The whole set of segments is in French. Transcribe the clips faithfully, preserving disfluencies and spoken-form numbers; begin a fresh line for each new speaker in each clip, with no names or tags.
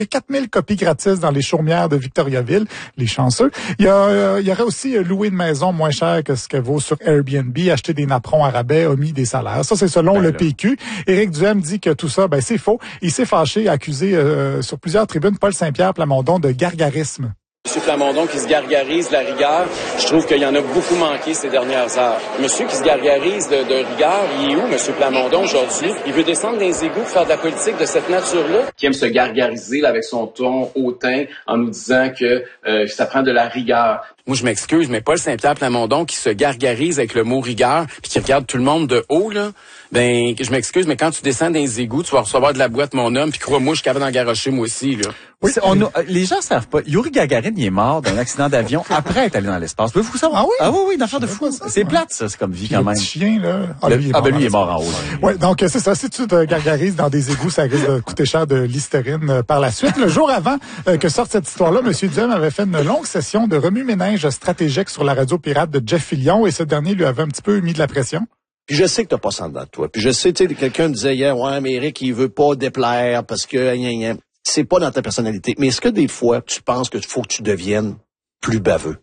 quatre mille copies gratis dans les chaumières de Victoriaville, les chanceux. Il y, a, euh, il y aurait aussi loué une maison moins chère que ce qu'elle vaut sur Airbnb, acheter des napperons à rabais, omis des salaires. Ça, c'est selon ben le là. P Q. Éric Duhem dit que tout ça, ben c'est faux. Il s'est fâché, accusé euh, sur plusieurs tribunes Paul Saint-Pierre Plamondon de gargarisme.
Monsieur Plamondon qui se gargarise la rigueur, je trouve qu'il y en a beaucoup manqué ces dernières heures. Monsieur qui se gargarise de, de rigueur, il est où, Monsieur Plamondon, aujourd'hui? Il veut descendre dans les égouts, faire de la politique de cette nature-là? Qui aime se gargariser là, avec son ton hautain en nous disant que euh, ça prend de la rigueur. Moi, je m'excuse, mais Paul Saint-Pierre Plamondon qui se gargarise avec le mot rigueur puis qui regarde tout le monde de haut, là, ben, je m'excuse, mais quand tu descends dans les égouts, tu vas recevoir de la boîte, mon homme, puis crois-moi, je suis capable d'en garrocher, moi aussi, là.
Oui, on, les gens savent pas. Yuri Gagarin, il est mort d'un accident d'avion après être allé dans l'espace. Vous savoir?
Ah oui?
Ah oui, oui, une affaire de fou. C'est plate, ça, c'est comme vie, quand même.
Le petit chien, là.
Ah, le, lui, il est, ah, ben, lui, il est mort en haut.
Oui, donc, c'est ça. Si tu te gargarises dans des égouts, ça risque de coûter cher de Listerine euh, par la suite. Le jour avant euh, que sorte cette histoire-là, M. Duhem avait fait une longue session de remue-ménage stratégique sur la radio pirate de Jeff Fillion et ce dernier lui avait un petit peu mis de la pression.
Puis je sais que t'as pas ça dedans de toi. Puis je sais, tu sais, quelqu'un disait hier, ouais, mais Éric, il veut pas déplaire parce que, gna, gna. C'est pas dans ta personnalité. Mais est-ce que des fois, tu penses qu'il faut que tu deviennes plus baveux?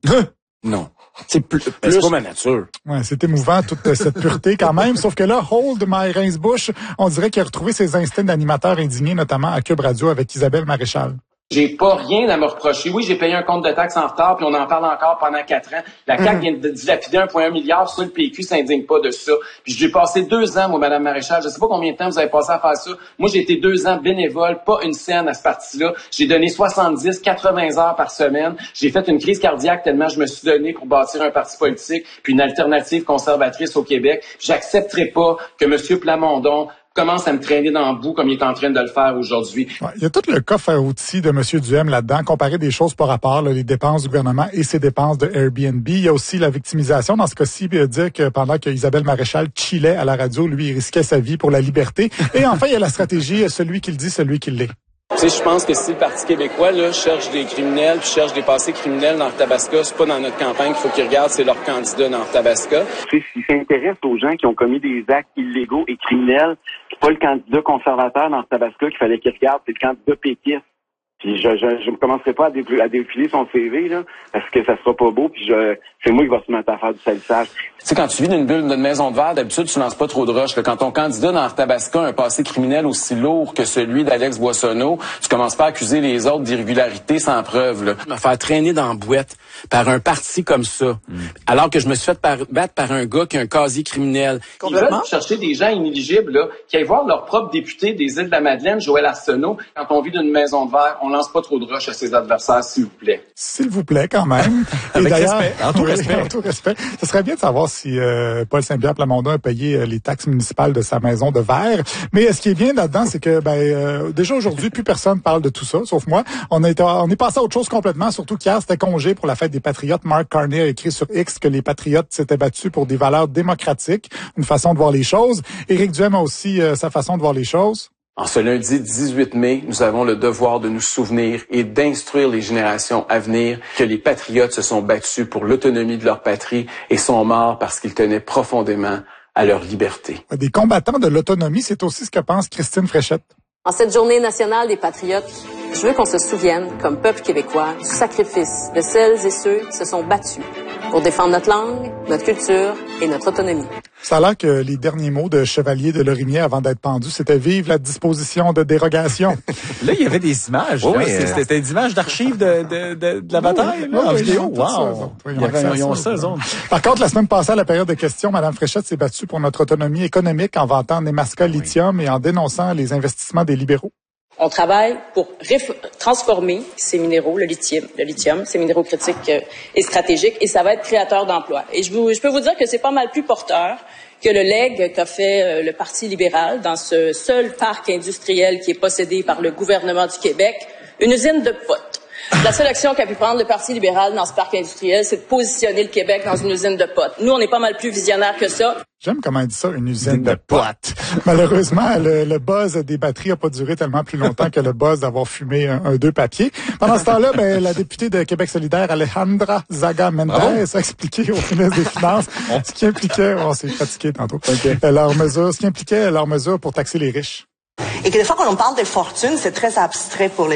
Non.
C'est plus, plus...
c'est pas ma nature.
Ouais, c'est émouvant, toute cette pureté quand même. Sauf que là, Hold My Rince-Bouche, on dirait qu'il a retrouvé ses instincts d'animateur indigné, notamment à Cube Radio avec Isabelle Maréchal.
J'ai pas rien à me reprocher. Oui, j'ai payé un compte de taxes en retard, puis on en parle encore pendant quatre ans. La C A Q mmh. vient de dilapider un virgule un milliard, ça, le P Q s'indigne pas de ça. Puis j'ai passé deux ans, moi, Madame Maréchal, je sais pas combien de temps vous avez passé à faire ça. Moi, j'ai été deux ans bénévole, pas une scène à ce parti-là. J'ai donné soixante-dix, quatre-vingts heures par semaine. J'ai fait une crise cardiaque tellement je me suis donné pour bâtir un parti politique, puis une alternative conservatrice au Québec. J'accepterai pas que M. Plamondon commence à me traîner dans le bout comme il est en train de le faire aujourd'hui.
Ouais, il y a tout le coffre à outils de M. Duhem là-dedans, comparer des choses par rapport, là, les dépenses du gouvernement et ses dépenses de Airbnb. Il y a aussi la victimisation. Dans ce cas-ci, il dire que pendant que Isabelle Maréchal chillait à la radio, lui, il risquait sa vie pour la liberté. Et enfin, il y a la stratégie, celui qui le dit, celui qui l'est.
Tu sais, je pense que si le Parti québécois là cherche des criminels, puis cherche des passés criminels dans le Tabasca, c'est pas dans notre campagne qu'il faut qu'ils regardent, c'est leur candidat dans le Tabasca.
Tu sais, s'ils s'intéressent aux gens qui ont commis des actes illégaux et criminels, c'est pas le candidat conservateur dans le Tabasca qu'il fallait qu'ils regardent, c'est le candidat péquiste. Puis je je je ne commencerai pas à, dé, à défiler son C V là parce que ça sera pas beau. Puis je c'est moi qui va se mettre à faire du salissage.
Tu sais, quand tu vis d'une bulle d'une maison de verre, d'habitude tu lances pas trop de roches. Là. Quand ton candidat dans le Tabasca a un passé criminel aussi lourd que celui d'Alex Boissonneau, tu commences pas à accuser les autres d'irrégularité sans preuve. Là. Me faire traîner dans la boîte par un parti comme ça, mm. alors que je me suis fait par, battre par un gars qui a un casier criminel. Ils veulent chercher des gens inéligibles là, qui aillent voir leur propre député des îles de la Madeleine, Joël Arsenault. Quand on vit d'une maison de verre, on lance pas trop de roches à ses adversaires, s'il vous plaît.
S'il vous plaît, quand même. Et
avec
d'ailleurs,
respect. En tout
oui,
respect.
En tout respect. Ce serait bien de savoir si euh, Paul Saint-Pierre Plamondon a payé euh, les taxes municipales de sa maison de verre. Mais euh, ce qui est bien là-dedans, c'est que ben euh, déjà aujourd'hui, plus personne parle de tout ça, sauf moi. On a été, on est passé à autre chose complètement, surtout qu'hier, c'était congé pour la fête des Patriotes. Mark Carney a écrit sur X que les Patriotes s'étaient battus pour des valeurs démocratiques, une façon de voir les choses. Éric Duhem a aussi euh, sa façon de voir les choses.
En ce lundi dix-huit mai, nous avons le devoir de nous souvenir et d'instruire les générations à venir que les patriotes se sont battus pour l'autonomie de leur patrie et sont morts parce qu'ils tenaient profondément à leur liberté.
Des combattants de l'autonomie, c'est aussi ce que pense Christine Fréchette.
En cette journée nationale des patriotes, je veux qu'on se souvienne, comme peuple québécois, du sacrifice de celles et ceux qui se sont battus pour défendre notre langue, notre culture et notre autonomie.
Ça a l'air que les derniers mots de Chevalier de Lorimier avant d'être pendu, c'était « Vive la disposition de dérogation ».
Là, il y avait des images.
Oui,
là,
euh...
c'était des images d'archives de, de, de, de la bataille, là, en vidéo. Wow! Ils ont ça, eux autres.
Par contre, la semaine passée, à la période de questions, Mme Fréchette s'est battue pour notre autonomie économique en vantant Nemaska Lithium et en dénonçant les investissements des libéraux.
On travaille pour transformer ces minéraux, le lithium, le lithium, ces minéraux critiques euh, et stratégiques, et ça va être créateur d'emplois. Et je, vous, je peux vous dire que c'est pas mal plus porteur que le legs qu'a fait euh, le Parti libéral dans ce seul parc industriel qui est possédé par le gouvernement du Québec, une usine de potes. La seule action qu'a pu prendre le Parti libéral dans ce parc industriel, c'est de positionner le Québec dans une usine de potes. Nous, on est pas mal plus visionnaires que ça.
J'aime comment elle dit ça, une usine de potes. Malheureusement, le, le buzz des batteries a pas duré tellement plus longtemps que le buzz d'avoir fumé un, un deux papiers. Pendant ce temps-là, ben, la députée de Québec solidaire, Alejandra Zaga Mendes, a expliqué au ministre des Finances ce qui impliquait, on s'est fatigué tantôt, okay. leur mesure, ce qui impliquait leur mesure pour taxer les riches.
Et que des fois, quand on parle de fortune, c'est très abstrait pour les